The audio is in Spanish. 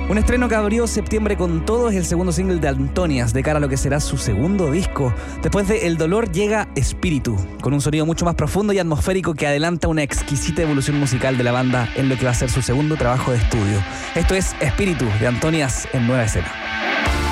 Un estreno que abrió septiembre con todo es el segundo single de Antonias, de cara a lo que será su segundo disco. Después de El Dolor llega Espíritu, con un sonido mucho más profundo y atmosférico que adelanta una exquisita evolución musical de la banda en lo que va a ser su segundo trabajo de estudio. Esto es Espíritu, de Antonias en Nueva Escena.